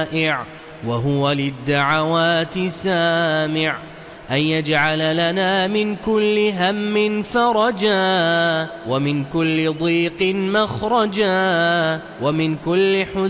شائع وهو للدعوات سامع، أن يجعل لنا من كل هم فرجا، ومن كل ضيق مخرجا، ومن كل حزن